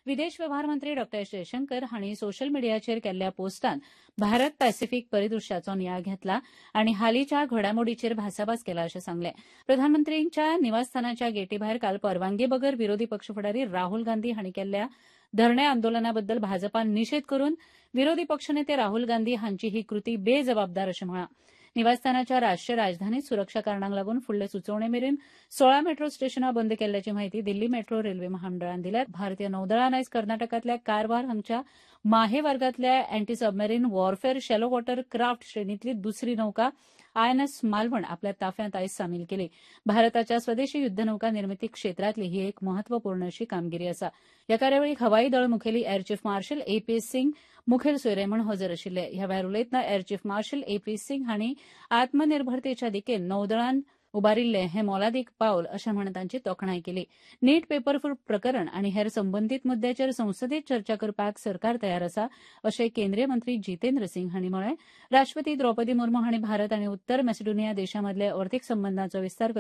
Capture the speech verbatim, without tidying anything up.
विदेश वेव्हार मंत्री डॉ एस जयशंकर हांणी सोशल मिडियाचेर केल्ल्या पोस्टान भारत पॅसिफीक परिदृश्याचो नियाळ घेतला आनी हालींच्या घडामोडींचेर भासाभास केला अशें सांगलें. प्रधानमंत्र्यांच्या निवासस्थानाच्या गेटी भायर काल परवानगी बगर विरोधी पक्ष फुडारी राहुल गांधी हांणी केल्ल्या धरणे आंदोलनाबद्दल भाजपान निशेध करून विरोधी पक्षनेते राहुल गांधी हांची ही कृती बेजबाबदार अशें म्हळां. निवासस्थानाच्या राष्ट्रीय राजधानीत सुरक्षा कारणांक लागून फुडले सुचोवणे मेरेन सोळा मेट्रो स्टेशनां बंद केल्ल्याची म्हायती दिल्ली मेट्रो रेल्वे महामंडळान दिल्या. भारतीय नौदळान आयज कर्नाटकांतल्या कारवार हांगच्या माहे वर्गांतल्या anti submarine warfare shallow water craft श्रेणींतली दुसरी नौका आयएनएस मालवण आपल्या ताफ्यांत आयज सामील केली. भारताच्या स्वदेशी युद्धनौका निर्मिती क्षेत्रांतली ही एक म्हत्वपूर्ण अशी कामगिरी आसा. ह्या कार्यावळीक हवाई दळ मुखेली air chief marshal A P Singh मुखेल सोयरे म्हूण हजर आशिल्ले. ह्या वेळार उलयतना air chief marshal A P Singh हांणी आत्मनिर्भरतेच्या दिकेन नौदळान उबारिल्ले हे मोलादीक पावल अशें म्हण तांची तोखणाय केली. नीट पेपरफूट प्रकरण आनी हेर संबंदीत मुद्द्याचेर संसदेत चर्चा करपाक सरकार तयार आसा अशें केंद्रीय मंत्री जितेंद्र सिंग हांणी म्हळें. राष्ट्रपती द्रौपदी मुर्मू हांणी भारत आनी उत्तर मॅसिडोनिया देशां मदले अर्थीक संबंदांचो विस्तार